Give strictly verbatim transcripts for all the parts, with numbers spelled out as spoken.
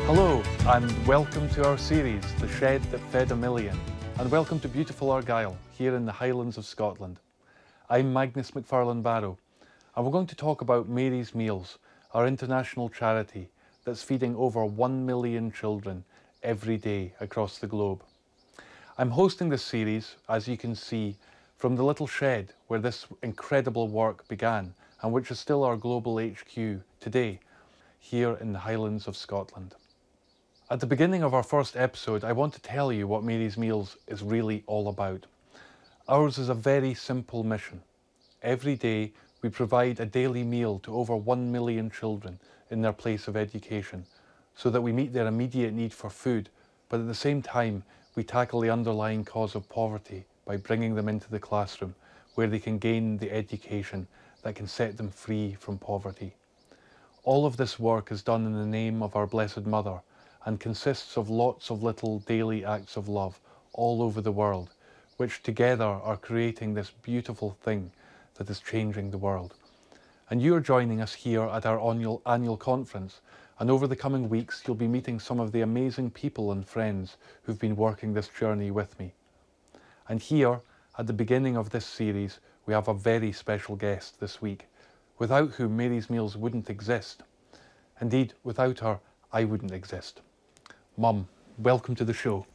Hello and welcome to our series, The Shed That Fed a Million, and welcome to beautiful Argyll, here in the Highlands of Scotland. I'm Magnus McFarlane Barrow, and we're going to talk about Mary's Meals, our international charity that's feeding over one million children every day across the globe. I'm hosting this series, as you can see, from the little shed where this incredible work began, and which is still our global H Q today, here in the Highlands of Scotland. At the beginning of our first episode, I want to tell you what Mary's Meals is really all about. Ours is a very simple mission. Every day, we provide a daily meal to over one million children in their place of education, so that we meet their immediate need for food, but at the same time, we tackle the underlying cause of poverty by bringing them into the classroom, where they can gain the education that can set them free from poverty. All of this work is done in the name of our Blessed Mother, and consists of lots of little daily acts of love all over the world, which together are creating this beautiful thing that is changing the world. And you are joining us here at our annual, annual conference, and over the coming weeks you'll be meeting some of the amazing people and friends who've been working this journey with me. And here, at the beginning of this series, we have a very special guest this week, without whom Mary's Meals wouldn't exist. Indeed, without her, I wouldn't exist. Mum, welcome to the show.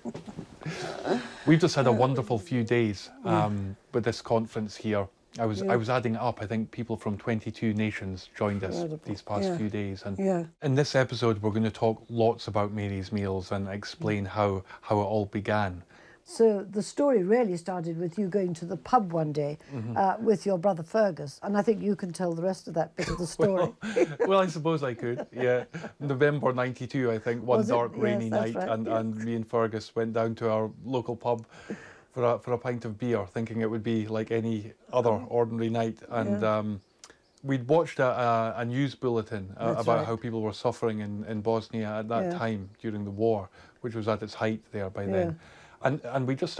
We've just had a wonderful few days um, with this conference here. I was Yeah. I was adding it up. I think people from twenty-two nations joined us Incredible. these past Yeah. few days. And Yeah. in this episode, we're going to talk lots about Mary's Meals and explain how, how it all began. So the story really started with you going to the pub one day uh, with your brother Fergus, and I think you can tell the rest of that bit of the story. Well, well, I suppose I could, yeah. November ninety-two, I think, one Was it? dark Yes, rainy that's night, right, and, yeah. and me and Fergus went down to our local pub for a, for a pint of beer, thinking it would be like any other ordinary night. And Yeah. um, we'd watched a, a, a news bulletin uh, That's about right. how people were suffering in, in Bosnia at that Yeah. time during the war, which was at its height there by Yeah. then. And, and we just